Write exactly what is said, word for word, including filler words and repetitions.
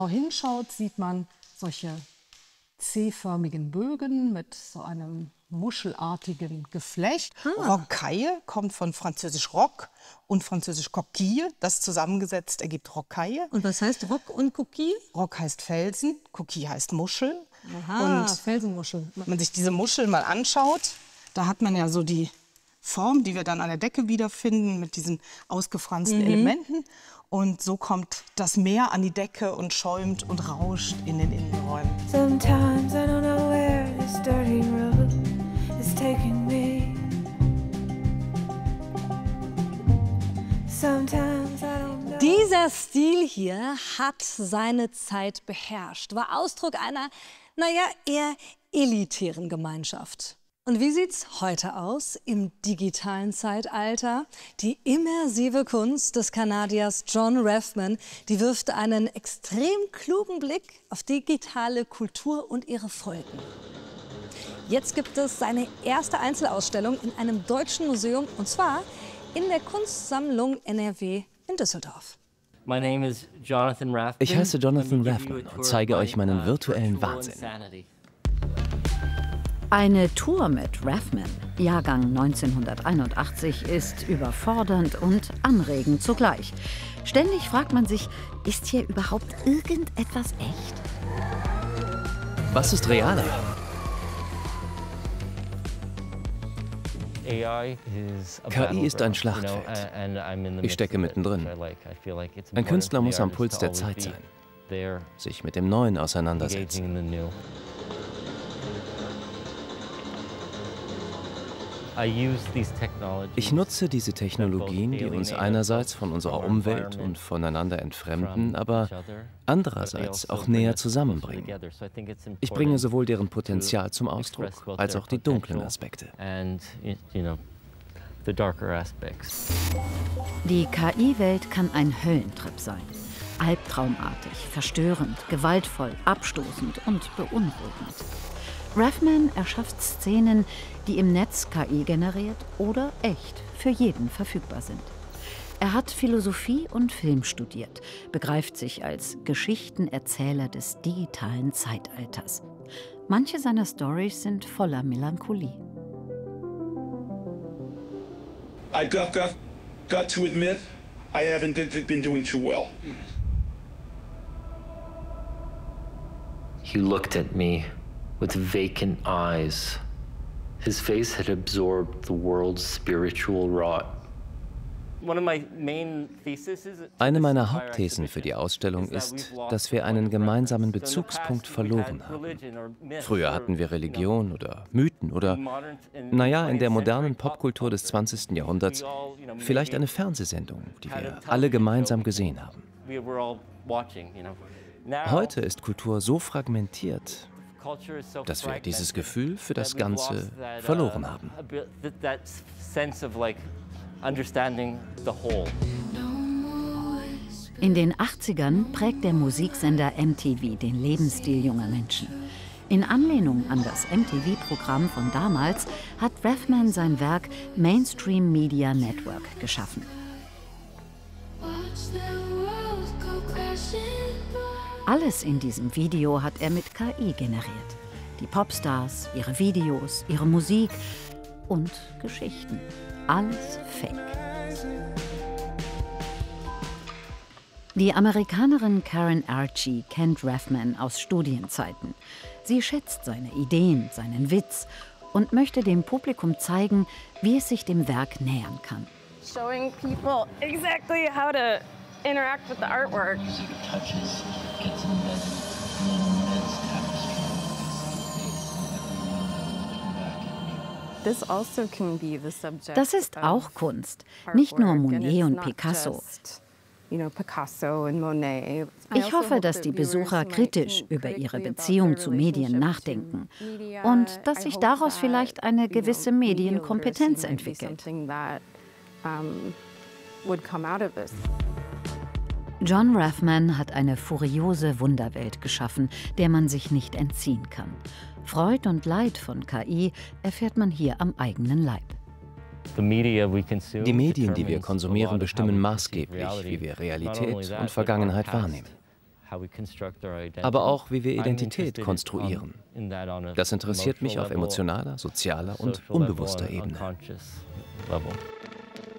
hinschaut, sieht man solche C-förmigen Bögen mit so einem muschelartigen Geflecht. Ah. Rocaille kommt von französisch Rock und französisch Coquille. Das zusammengesetzt ergibt Rocaille. Und was heißt Rock und Coquille? Rock heißt Felsen, Coquille heißt Muschel. Aha, und Felsenmuschel. Wenn man sich diese Muscheln mal anschaut, da hat man ja so die Form, die wir dann an der Decke wiederfinden mit diesen ausgefransten mhm. Elementen. Und so kommt das Meer an die Decke und schäumt und rauscht in den Innenräumen. Sometimes I don't know where this dirty road is taking me. Sometimes I don't know. Dieser Stil hier hat seine Zeit beherrscht, war Ausdruck einer, naja, eher elitären Gemeinschaft. Und wie sieht's heute aus im digitalen Zeitalter? Die immersive Kunst des Kanadiers John Rathmann, die wirft einen extrem klugen Blick auf digitale Kultur und ihre Folgen. Jetzt gibt es seine erste Einzelausstellung in einem deutschen Museum, und zwar in der Kunstsammlung N R W in Düsseldorf. Ich heiße Jonathan Rathmann und zeige euch meinen virtuellen Wahnsinn. Eine Tour mit Rathmann, Jahrgang neunzehnhunderteinundachtzig, ist überfordernd und anregend zugleich. Ständig fragt man sich, ist hier überhaupt irgendetwas echt? Was ist realer? K I ist ein Schlachtfeld. Ich stecke mittendrin. Ein Künstler muss am Puls der Zeit sein, sich mit dem Neuen auseinandersetzen. Ich nutze diese Technologien, die uns einerseits von unserer Umwelt und voneinander entfremden, aber andererseits auch näher zusammenbringen. Ich bringe sowohl deren Potenzial zum Ausdruck, als auch die dunklen Aspekte. Die K I-Welt kann ein Höllentrip sein. Albtraumartig, verstörend, gewaltvoll, abstoßend und beunruhigend. Rathmann erschafft Szenen, die im Netz K I generiert oder echt für jeden verfügbar sind. Er hat Philosophie und Film studiert, begreift sich als Geschichtenerzähler des digitalen Zeitalters. Manche seiner Storys sind voller Melancholie. I got, got, got to admit, I haven't been doing too well. He looked at me with vacant eyes. His face had absorbed the world's spiritual rot. Eine meiner Hauptthesen für die Ausstellung ist, dass wir einen gemeinsamen Bezugspunkt verloren haben. Früher hatten wir Religion oder Mythen oder, naja, in der modernen Popkultur des zwanzigsten Jahrhunderts vielleicht eine Fernsehsendung, die wir alle gemeinsam gesehen haben. Heute ist Kultur so fragmentiert, dass wir dieses Gefühl für das Ganze verloren haben. In den achtzigern prägt der Musiksender M T V den Lebensstil junger Menschen. In Anlehnung an das M T V-Programm von damals hat Rathmann sein Werk Mainstream Media Network geschaffen. Alles in diesem Video hat er mit K I generiert. Die Popstars, ihre Videos, ihre Musik und Geschichten. Alles Fake. Die Amerikanerin Karen Archie kennt Rathmann aus Studienzeiten. Sie schätzt seine Ideen, seinen Witz und möchte dem Publikum zeigen, wie es sich dem Werk nähern kann. Showing people exactly how to interact with the artwork. Das ist auch Kunst, nicht nur Monet und Picasso. Ich hoffe, dass die Besucher kritisch über ihre Beziehung zu Medien nachdenken und dass sich daraus vielleicht eine gewisse Medienkompetenz entwickelt. John Rathmann hat eine furiose Wunderwelt geschaffen, der man sich nicht entziehen kann. Freud und Leid von K I erfährt man hier am eigenen Leib. Die Medien, die wir konsumieren, bestimmen maßgeblich, wie wir Realität und Vergangenheit wahrnehmen. aber auch, wie wir Identität konstruieren. Das interessiert mich auf emotionaler, sozialer und unbewusster Ebene.